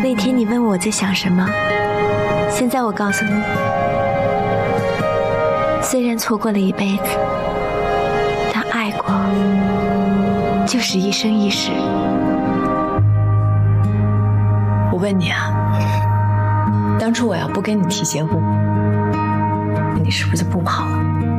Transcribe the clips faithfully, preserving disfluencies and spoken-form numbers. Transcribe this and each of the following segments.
那天你问我在想什么，现在我告诉你，虽然错过了一辈子，但爱过就是一生一世。 我问你啊，当初我要不跟你提结婚，你是不是就不跑了？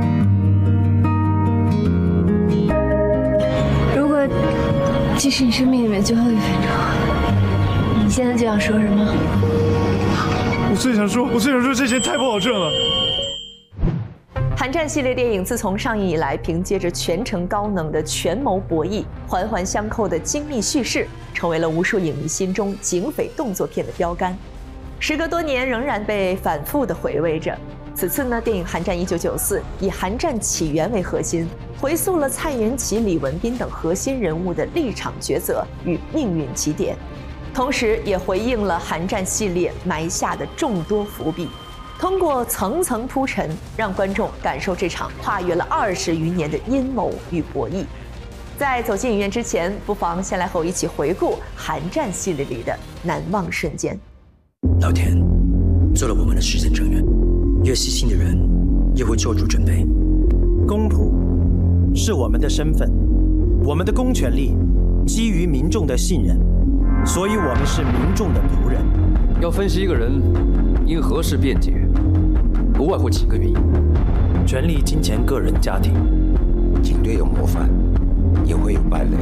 如果这是你生命里面最后一分钟，你现在就想说什么？ 我最想说，我最想说这些太不好挣了。 寒战系列电影自从上映以来，凭借着全程高能的权谋博弈、环环相扣的精密叙事，成为了无数影迷心中警匪动作片的标杆。时隔多年，仍然被反复的回味着。此次呢，电影《寒战一九九四》以寒战起源为核心，回溯了蔡元齐、李文斌等核心人物的立场抉择与命运起点，同时也回应了寒战系列埋下的众多伏笔。通过层层铺陈，让观众感受这场跨越了二十余年的阴谋与博弈。在走进影院之前，不妨先来和我一起回顾寒战系列里的难忘瞬间。 老天做了我们的时间成员，越细心的人越会做出准备。 公仆是我们的身份，我们的公权力基于民众的信任，所以我们是民众的仆人。 要分析一个人因何事辩解，不外乎几个原因： 权力、金钱、个人、家庭。 警队有模范，也会有败类。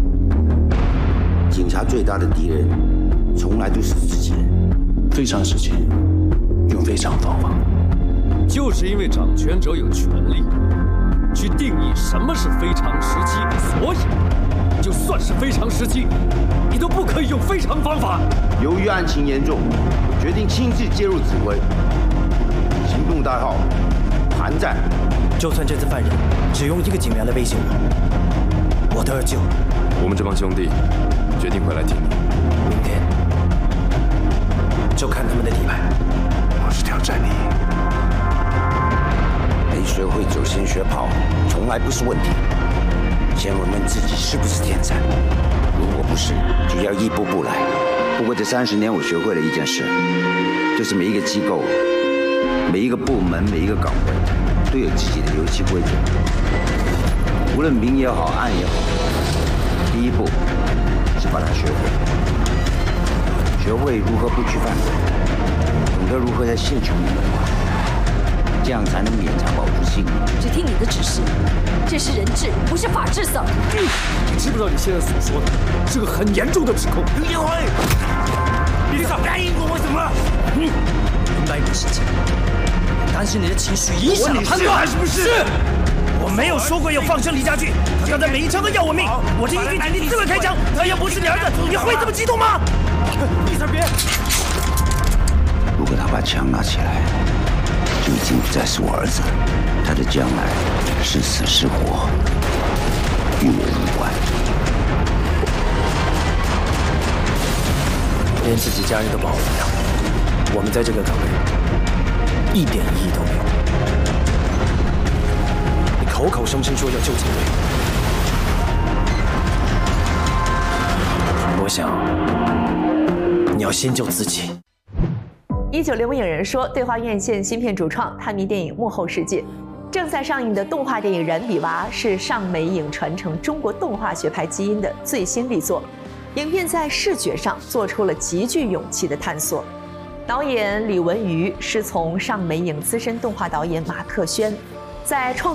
警察最大的敌人，从来都是自己人。 非常时期，用非常方法。 就是因为掌权者有权利去定义什么是非常时期，所以就算是非常时期，你都不可以用非常方法。 由于案情严重，决定亲自介入指挥，行动代号寒战。 就算这次犯人只用一个警员来威胁我，我都要救。 我们这帮兄弟决定回来挺你。 明天就看他们的底牌。 我是挑战你。 没学会走先学跑，从来不是问题。先问问自己是不是天才。如果不是，就要一步步来。不过这三十年，我学会了一件事，就是每一个机构、每一个部门、每一个岗位都有自己的游戏规则。无论明也好，暗也好，第一步是把它学会，学会如何不去犯罪，懂得如何在现穷里面活，这样才能勉强保住性命。 只听你的指示，这是人治，不是法治扫。 你知不知道你现在所说的是个很严重的指控？ 刘建辉，你早答应过我什么？ 嗯，明白你的事情，担心你的情绪影响了判断， 还是不是？ 是。我没有说过要放生李家俊，他刚才每一枪都要我命。我这一句你自问开枪，他要不是你儿子，你会这么激动吗？ 闭嘴别！ 如果他把枪拿起来，就已经不再是我儿子，他的将来是死是活，与我无关。 连自己家人都保护不了，我们在这个岗位一点意义都没有。你口口声声说要救警队，我想你要先救自己。 一九零五影人说，对话院线新片主创探秘电影幕后世界。正在上映的动画电影《燃比娃》是上美影传承中国动画学派基因的最新力作。影片在视觉上做出了极具勇气的探索。导演李文瑜师从上美影资深动画导演马克轩，在创作